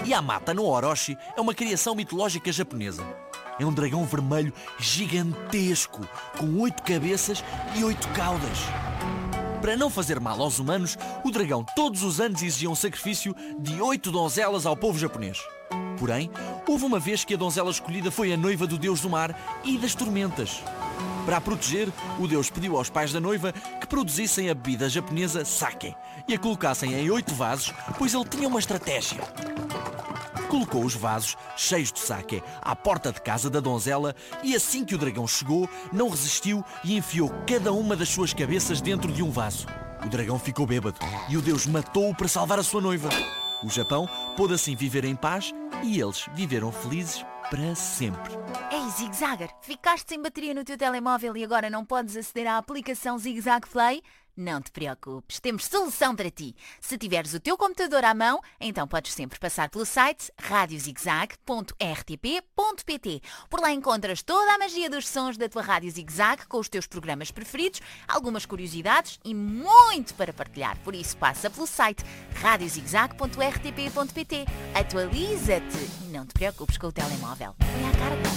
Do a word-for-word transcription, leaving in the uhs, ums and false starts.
Yamata no Orochi é uma criação mitológica japonesa. É um dragão vermelho gigantesco, com oito cabeças e oito caudas. Para não fazer mal aos humanos, o dragão todos os anos exigia um sacrifício de oito donzelas ao povo japonês. Porém, houve uma vez que a donzela escolhida foi a noiva do deus do mar e das tormentas. Para a proteger, o deus pediu aos pais da noiva que produzissem a bebida japonesa sake e a colocassem em oito vasos, pois ele tinha uma estratégia. Colocou os vasos, cheios de sake, à porta de casa da donzela e assim que o dragão chegou, não resistiu e enfiou cada uma das suas cabeças dentro de um vaso. O dragão ficou bêbado e o deus matou-o para salvar a sua noiva. O Japão pôde assim viver em paz e eles viveram felizes para sempre. Ei, Zig Zagger, ficaste sem bateria no teu telemóvel e agora não podes aceder à aplicação Zig Zag Play? Não te preocupes, temos solução para ti. Se tiveres o teu computador à mão, então podes sempre passar pelo site radio zigzag ponto r t p ponto p t. Por lá encontras toda a magia dos sons da tua Rádio Zig Zag com os teus programas preferidos, algumas curiosidades e muito para partilhar. Por isso passa pelo site radio zigzag ponto r t p ponto p t. Atualiza-te e não te preocupes com o telemóvel. Põe à carga.